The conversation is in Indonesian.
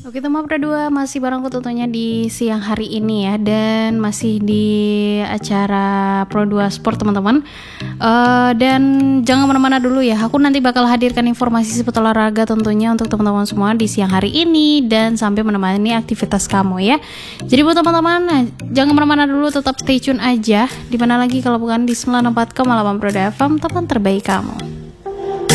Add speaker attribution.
Speaker 1: Oke teman Pro 2 masih barengku tentunya di siang hari ini ya, dan masih di acara Pro 2 Sport teman-teman. Dan jangan kemana-mana dulu ya, aku nanti bakal hadirkan informasi seputar olahraga tentunya untuk teman-teman semua di siang hari ini dan sampai menemani aktivitas kamu ya. Jadi buat teman-teman jangan kemana-mana dulu, tetap stay tune aja. Dimana lagi kalau bukan di 94,8 Pro 2 FM, teman terbaik kamu.